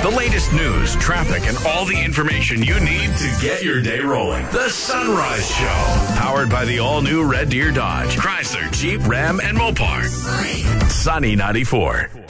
The latest news, traffic, and all the information you need to get your day rolling. The Sunrise Show. Powered by the all-new Red Deer Dodge, Chrysler, Jeep, Ram, and Mopar. Sunny 94.